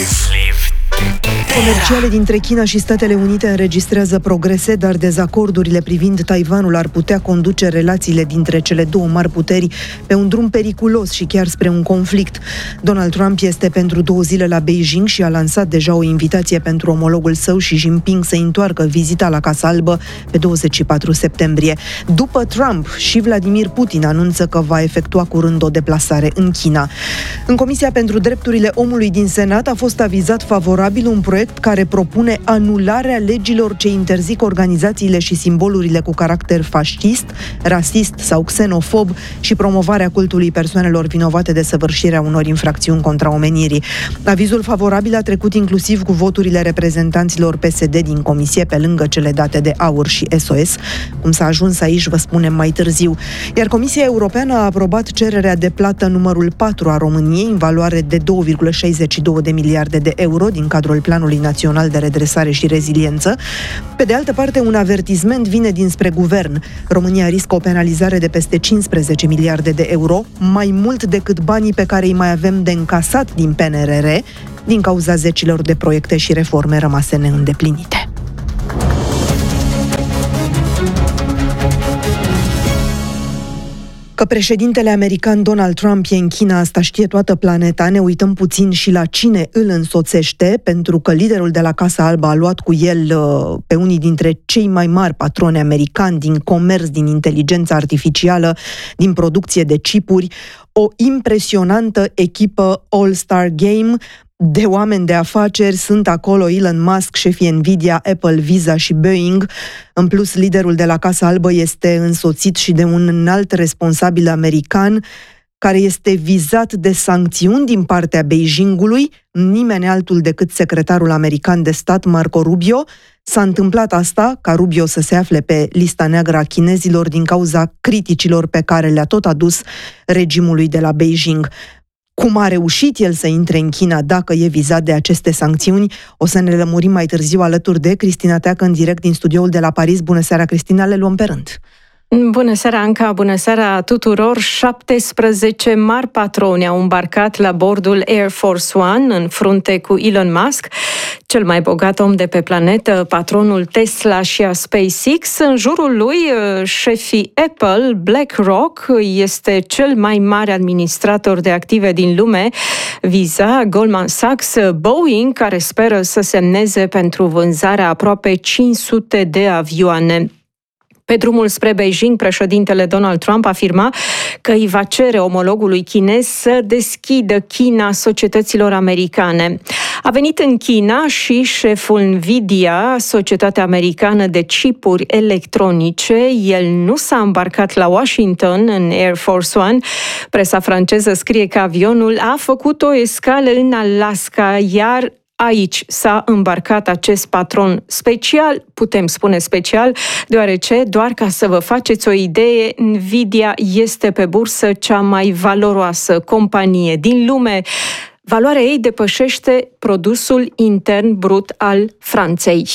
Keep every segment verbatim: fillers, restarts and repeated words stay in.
Comerciale dintre China și Statele Unite înregistrează progrese, dar dezacordurile privind Taiwanul ar putea conduce relațiile dintre cele două mari puteri pe un drum periculos și chiar spre un conflict. Donald Trump este pentru două zile la Beijing și a lansat deja o invitație pentru omologul său Xi Jinping să întoarcă vizita la Casa Albă pe douăzeci și patru septembrie. După Trump, și Vladimir Putin anunță că va efectua curând o deplasare în China. În Comisia pentru Drepturile Omului din Senat a fost avizat favorabil un proiect care propune anularea legilor ce interzic organizațiile și simbolurile cu caracter fascist, rasist sau xenofob și promovarea cultului persoanelor vinovate de săvârșirea unor infracțiuni contra omenirii. Avizul favorabil a trecut inclusiv cu voturile reprezentanților P S D din comisie, pe lângă cele date de AUR și S O S. Cum s-a ajuns aici, vă spunem mai târziu. Iar Comisia Europeană a aprobat cererea de plată numărul patru a României, în valoare de două virgulă șaizeci și două de miliarde de euro din cadrul Planului Național de Redresare și Reziliență. Pe de altă parte, un avertisment vine dinspre guvern. România riscă o penalizare de peste cincisprezece miliarde de euro, mai mult decât banii pe care îi mai avem de încasat din P N R R, din cauza zecilor de proiecte și reforme rămase neîndeplinite. Că președintele american Donald Trump e în China, asta știe toată planeta. Ne uităm puțin și la cine îl însoțește, pentru că liderul de la Casa Albă a luat cu el pe unii dintre cei mai mari patroni americani din comerț, din inteligență artificială, din producție de chipuri, o impresionantă echipă All-Star Game de oameni de afaceri. Sunt acolo Elon Musk, șefii Nvidia, Apple, Visa și Boeing. În plus, liderul de la Casa Albă este însoțit și de un înalt responsabil american care este vizat de sancțiuni din partea Beijingului, nimeni altul decât secretarul american de stat Marco Rubio. S-a întâmplat asta ca Rubio să se afle pe lista neagră a chinezilor din cauza criticilor pe care le-a tot adus regimului de la Beijing. Cum a reușit el să intre în China dacă e vizat de aceste sancțiuni, o să ne lămurim mai târziu alături de Cristina Teacă în direct din studioul de la Paris. Bună seara, Cristina, le luăm pe rând. Bună seara, Anca, bună seara tuturor! șaptesprezece mari patroni au îmbarcat la bordul Air Force One în frunte cu Elon Musk, cel mai bogat om de pe planetă, patronul Tesla și a SpaceX. În jurul lui, șefii Apple, BlackRock este cel mai mare administrator de active din lume, Visa, Goldman Sachs, Boeing, care speră să semneze pentru vânzarea aproape cinci sute de avioane. Pe drumul spre Beijing, președintele Donald Trump afirma că îi va cere omologului chinez să deschidă China societăților americane. A venit în China și șeful Nvidia, societatea americană de chipuri electronice. El nu s-a îmbarcat la Washington în Air Force One. Presa franceză scrie că avionul a făcut o escală în Alaska, iar aici s-a îmbarcat acest patron special, putem spune special, deoarece, doar ca să vă faceți o idee, Nvidia este pe bursă cea mai valoroasă companie din lume. Valoarea ei depășește produsul intern brut al Franței.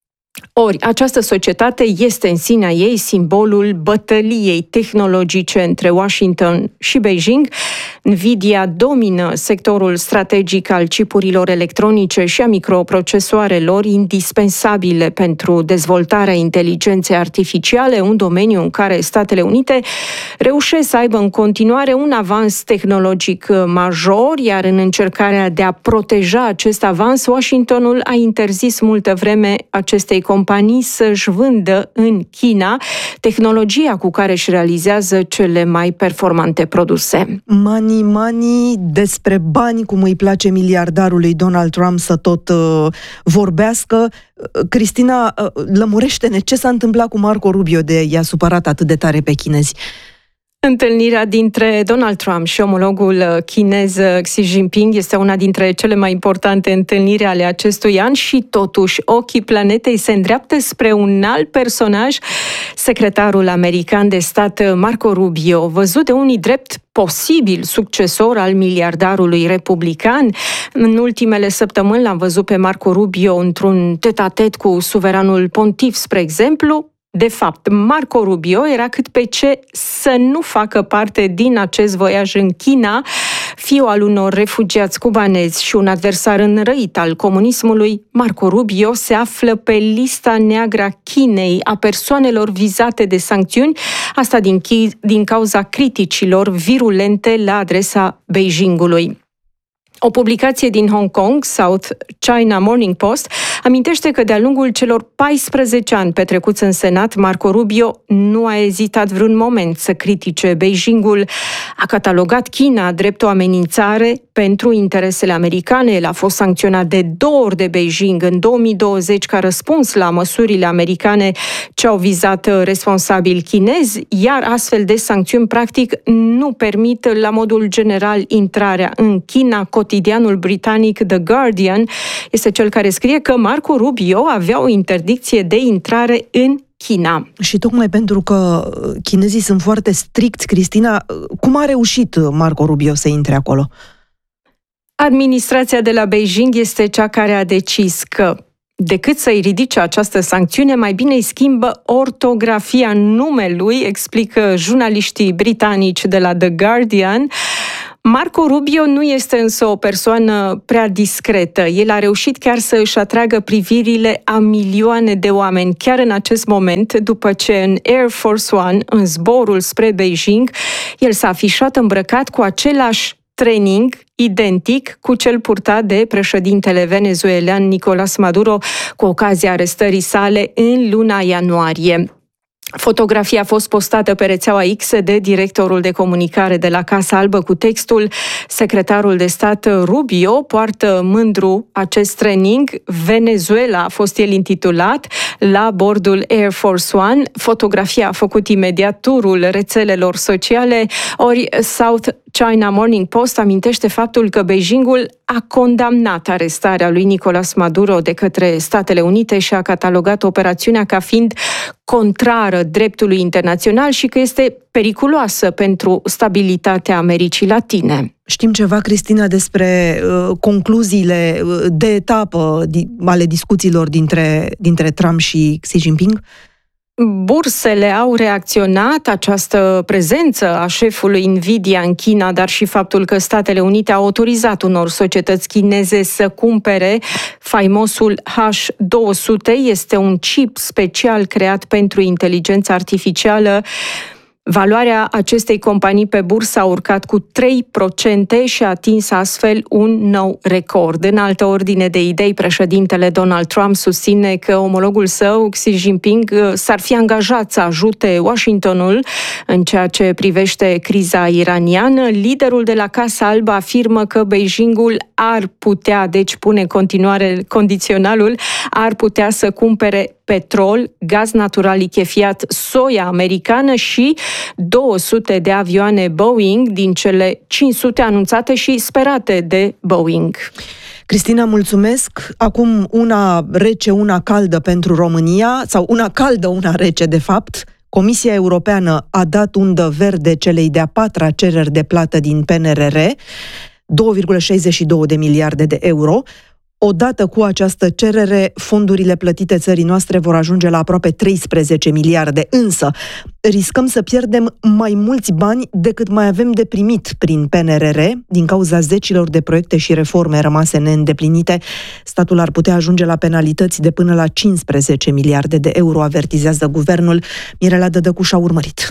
Ori, această societate este în sinea ei simbolul bătăliei tehnologice între Washington și Beijing. Nvidia domină sectorul strategic al chipurilor electronice și a microprocesoarelor indispensabile pentru dezvoltarea inteligenței artificiale, un domeniu în care Statele Unite reușesc să aibă în continuare un avans tehnologic major, iar în încercarea de a proteja acest avans, Washingtonul a interzis multă vreme acestei companii să-și vândă în China tehnologia cu care își realizează cele mai performante produse. Money, money, despre bani, cum îi place miliardarului Donald Trump să tot uh, vorbească. Cristina, uh, lămurește-ne ce s-a întâmplat cu Marco Rubio de i-a supărat atât de tare pe chinezi. Întâlnirea dintre Donald Trump și omologul chinez Xi Jinping este una dintre cele mai importante întâlniri ale acestui an și totuși ochii planetei se îndreaptă spre un alt personaj, secretarul american de stat Marco Rubio, văzut de unii drept posibil succesor al miliardarului republican. În ultimele săptămâni l-am văzut pe Marco Rubio într-un tet-a-tet cu suveranul pontif, spre exemplu. De fapt, Marco Rubio era cât pe ce să nu facă parte din acest voiaj în China, fiu al unor refugiați cubanezi și un adversar înrăit al comunismului, Marco Rubio se află pe lista neagră a Chinei a persoanelor vizate de sancțiuni, asta din, din cauza criticilor virulente la adresa Beijingului. O publicație din Hong Kong, South China Morning Post, amintește că de-a lungul celor paisprezece ani petrecuți în Senat, Marco Rubio nu a ezitat vreun moment să critique Beijingul. A catalogat China drept o amenințare pentru interesele americane. El a fost sancționat de două ori de Beijing în două mii douăzeci ca răspuns la măsurile americane ce au vizat responsabili chinezi, iar astfel de sancțiuni practic nu permit la modul general intrarea în China. Cotidianul britanic The Guardian este cel care scrie că Marco Rubio avea o interdicție de intrare în China. Și tocmai pentru că chinezii sunt foarte stricți, Cristina, cum a reușit Marco Rubio să intre acolo? Administrația de la Beijing este cea care a decis că decât să-i ridice această sancțiune, mai bine îi schimbă ortografia numelui, explică jurnaliștii britanici de la The Guardian. Marco Rubio nu este însă o persoană prea discretă. El a reușit chiar să își atragă privirile a milioane de oameni, chiar în acest moment, după ce în Air Force One, în zborul spre Beijing, el s-a afișat îmbrăcat cu același training identic cu cel purtat de președintele venezuelan Nicolás Maduro cu ocazia arestării sale în luna ianuarie. Fotografia a fost postată pe rețeaua X de directorul de comunicare de la Casa Albă cu textul: secretarul de stat Rubio poartă mândru acest training. Venezuela a fost el intitulat la bordul Air Force One. Fotografia a făcut imediat turul rețelelor sociale, ori South China Morning Post amintește faptul că Beijingul a condamnat arestarea lui Nicolás Maduro de către Statele Unite și a catalogat operațiunea ca fiind contrară dreptului internațional și că este periculoasă pentru stabilitatea Americii Latine. Știm ceva, Cristina, despre uh, concluziile de etapă di- ale discuțiilor dintre, dintre Trump și Xi Jinping? Bursele au reacționat, această prezență a șefului Nvidia în China, dar și faptul că Statele Unite au autorizat unor societăți chineze să cumpere faimosul H două sute, este un chip special creat pentru inteligența artificială. Valoarea acestei companii pe bursă a urcat cu trei la sută și a atins astfel un nou record. În altă ordine de idei, președintele Donald Trump susține că omologul său, Xi Jinping, s-ar fi angajat să ajute Washingtonul în ceea ce privește criza iraniană. Liderul de la Casa Albă afirmă că Beijingul ar putea, deci pune în continuare condiționalul, ar putea să cumpere petrol, gaz natural lichefiat, soia americană și două sute de avioane Boeing din cele cinci sute anunțate și sperate de Boeing. Cristina, mulțumesc. Acum una rece, una caldă pentru România, sau una caldă, una rece, de fapt. Comisia Europeană a dat undă verde celei de-a patra cereri de plată din P N R R, două virgulă șaizeci și două de miliarde de euro. Odată cu această cerere, fondurile plătite țării noastre vor ajunge la aproape treisprezece miliarde, însă riscăm să pierdem mai mulți bani decât mai avem de primit prin P N R R, din cauza zecilor de proiecte și reforme rămase neîndeplinite. Statul ar putea ajunge la penalități de până la cincisprezece miliarde de euro, avertizează guvernul. Mirela Dădăcuș a urmărit.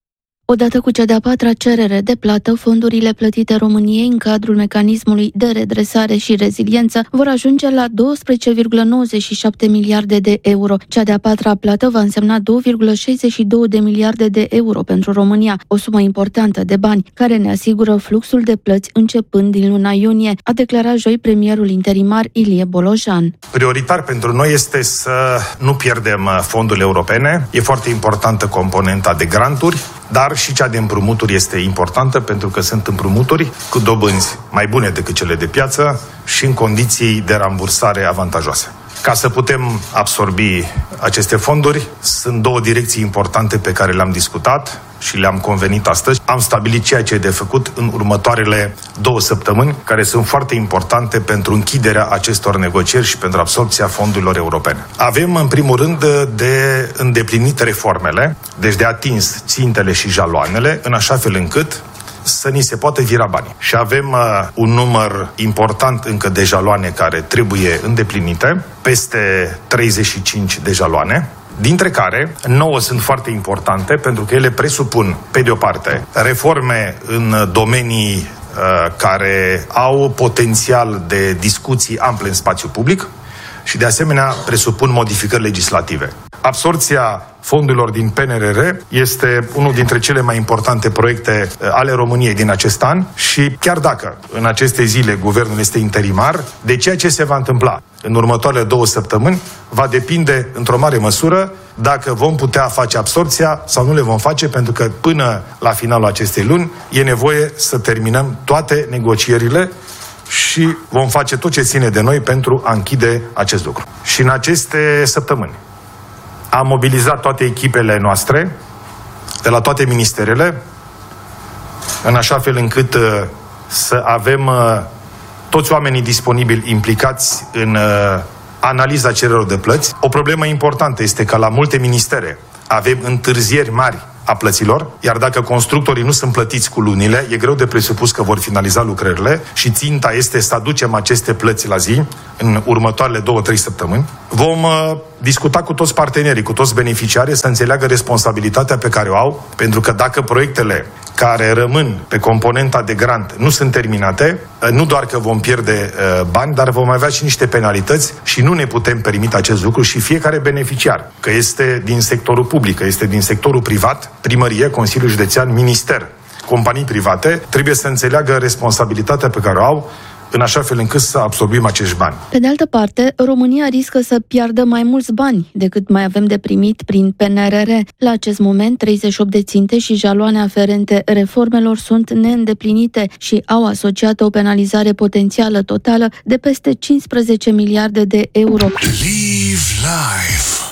Odată cu cea de-a patra cerere de plată, fondurile plătite României în cadrul mecanismului de redresare și reziliență vor ajunge la douăsprezece virgulă nouăzeci și șapte miliarde de euro. Cea de-a patra plată va însemna două virgulă șaizeci și două de miliarde de euro pentru România, o sumă importantă de bani, care ne asigură fluxul de plăți începând din luna iunie, a declarat joi premierul interimar Ilie Bolojan. Prioritar pentru noi este să nu pierdem fondurile europene. E foarte importantă componenta de granturi, dar și cea de împrumuturi este importantă pentru că sunt împrumuturi cu dobânzi mai bune decât cele de piață și în condiții de rambursare avantajoase. Ca să putem absorbi aceste fonduri, sunt două direcții importante pe care le-am discutat și le-am convenit astăzi. Am stabilit ceea ce e de făcut în următoarele două săptămâni, care sunt foarte importante pentru închiderea acestor negocieri și pentru absorbția fondurilor europene. Avem, în primul rând, de îndeplinit reformele, deci de atins țintele și jaloanele, în așa fel încât să ni se poată vira banii. Și avem uh, un număr important încă de jaloane care trebuie îndeplinite, peste treizeci și cinci de jaloane, dintre care nouă sunt foarte importante pentru că ele presupun, pe de o parte, reforme în domenii uh, care au potențial de discuții ample în spațiu public și, de asemenea, presupun modificări legislative. Absorbția fondurilor din P N R R este unul dintre cele mai importante proiecte ale României din acest an și chiar dacă în aceste zile guvernul este interimar, de ceea ce se va întâmpla în următoarele două săptămâni va depinde într-o mare măsură dacă vom putea face absorbția sau nu le vom face, pentru că până la finalul acestei luni e nevoie să terminăm toate negocierile și vom face tot ce ține de noi pentru a închide acest lucru. Și în aceste săptămâni am mobilizat toate echipele noastre de la toate ministerele în așa fel încât uh, să avem uh, toți oamenii disponibili implicați în uh, analiza cererilor de plăți. O problemă importantă este că la multe ministere avem întârzieri mari a plăților, iar dacă constructorii nu sunt plătiți cu lunile, e greu de presupus că vor finaliza lucrările și ținta este să aducem aceste plăți la zi în următoarele două, trei săptămâni. Vom uh, discuta cu toți partenerii, cu toți beneficiarii, să înțeleagă responsabilitatea pe care o au, pentru că dacă proiectele care rămân pe componenta de grant nu sunt terminate, nu doar că vom pierde uh, bani, dar vom avea și niște penalități și nu ne putem permite acest lucru și fiecare beneficiar, că este din sectorul public, că este din sectorul privat, primărie, Consiliul Județean, minister, companii private, trebuie să înțeleagă responsabilitatea pe care o au în așa fel încât să absorbim acești bani. Pe de altă parte, România riscă să piardă mai mulți bani decât mai avem de primit prin P N R R. La acest moment, treizeci și opt de ținte și jaloane aferente reformelor sunt neîndeplinite și au asociat o penalizare potențială totală de peste cincisprezece miliarde de euro. Live life.